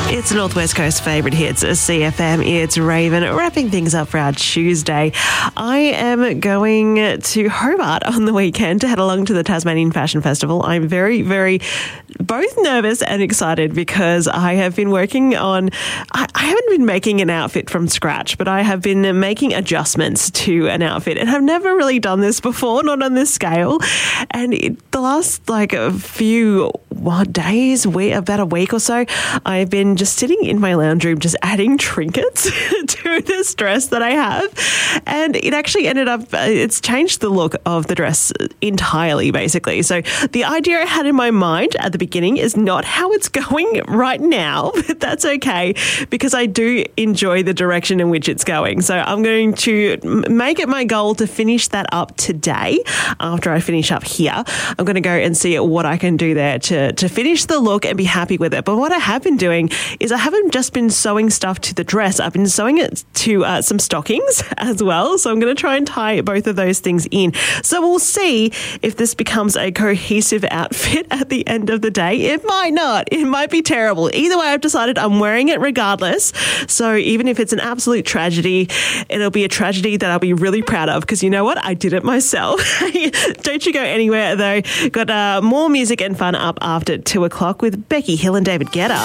It's Northwest Coast favourite hits, CFM. It's Raven, wrapping things up for our Tuesday. I am going to Hobart on the weekend to head along to the Tasmanian Fashion Festival. I'm very, very both nervous and excited because I have been working on... I haven't been making an outfit from scratch, but I have been making adjustments to an outfit and have never really done this before, not on this scale. And the last a few days, about a week or so, I've been just sitting in my lounge room just adding trinkets to this dress that I have. And it actually ended up, it's changed the look of the dress entirely, basically. So the idea I had in my mind at the beginning is not how it's going right now, but that's okay because I do enjoy the direction in which it's going. So I'm going to make it my goal to finish that up today after I finish up here. I'm going to go and see what I can do there to finish the look and be happy with it. But what I have been doing is I haven't just been sewing stuff to the dress. I've been sewing it to some stockings as well. So I'm going to try and tie both of those things in. So we'll see if this becomes a cohesive outfit at the end of the day. It might not. It might be terrible. Either way, I've decided I'm wearing it regardless. So even if it's an absolute tragedy, it'll be a tragedy that I'll be really proud of because you know what? I did it myself. Don't you go anywhere though. Got more music and fun up after 2 o'clock with Becky Hill and David Guetta.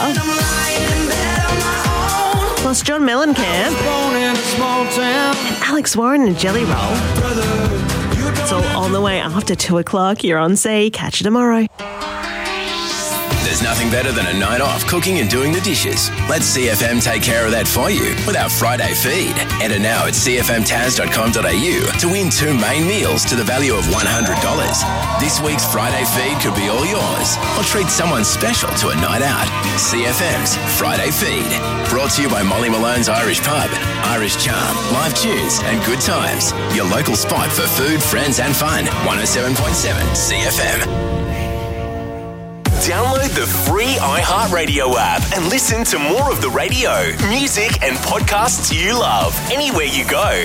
Plus John Mellencamp and Alex Warren and Jelly Roll. It's all on the way after 2 o'clock. You're on C. Catch you tomorrow. There's nothing better than a night off cooking and doing the dishes. Let CFM take care of that for you with our Friday feed. Enter now at cfmtaz.com.au to win 2 main meals to the value of $100. This week's Friday feed could be all yours or treat someone special to a night out. CFM's Friday feed. Brought to you by Molly Malone's Irish Pub, Irish Charm, live tunes and good times. Your local spot for food, friends and fun. 107.7 CFM. Download the free iHeartRadio app and listen to more of the radio, music and podcasts you love anywhere you go.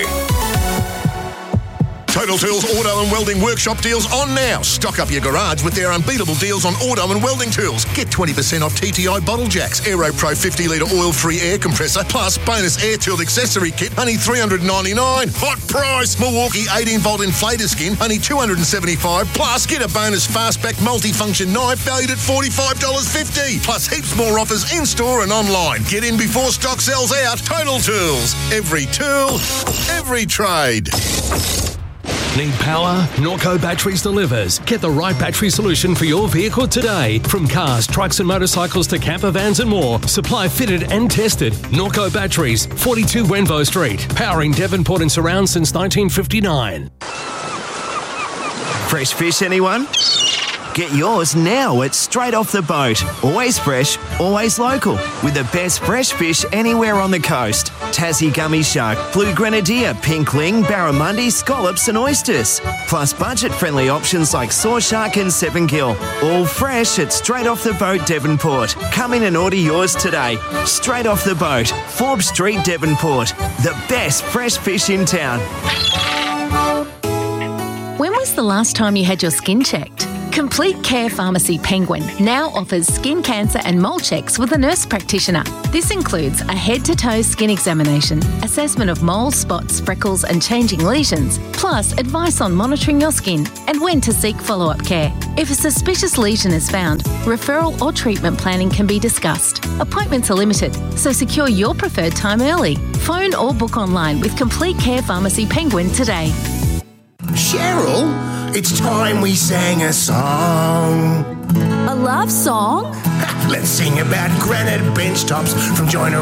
Total Tools Auto and Welding Workshop deals on now. Stock up your garage with their unbeatable deals on auto and welding tools. Get 20% off TTI bottle jacks, Aero Pro 50-litre oil-free air compressor, plus bonus air tool accessory kit, only $399. Hot price! Milwaukee 18-volt inflator skin, only $275. Plus, get a bonus fastback multifunction knife valued at $45.50. Plus, heaps more offers in-store and online. Get in before stock sells out. Total Tools. Every tool, every trade. Need power? Norco Batteries delivers. Get the right battery solution for your vehicle today. From cars, trucks and motorcycles to camper vans and more. Supply fitted and tested. Norco Batteries, 42 Wenvo Street. Powering Devonport and surround since 1959. Fresh fish, anyone? Get yours now at Straight Off the Boat. Always fresh, always local. With the best fresh fish anywhere on the coast. Tassie gummy shark, blue grenadier, pink ling, barramundi, scallops and oysters. Plus budget-friendly options like saw shark and 7-gill. All fresh at Straight Off the Boat, Devonport. Come in and order yours today. Straight Off the Boat, Forbes Street, Devonport. The best fresh fish in town. When was the last time you had your skin checked? Complete Care Pharmacy Penguin now offers skin cancer and mole checks with a nurse practitioner. This includes a head-to-toe skin examination, assessment of moles, spots, freckles and changing lesions, plus advice on monitoring your skin and when to seek follow-up care. If a suspicious lesion is found, referral or treatment planning can be discussed. Appointments are limited, so secure your preferred time early. Phone or book online with Complete Care Pharmacy Penguin today. Cheryl, it's time we sang a song. A love song? Let's sing about granite bench tops from Joyner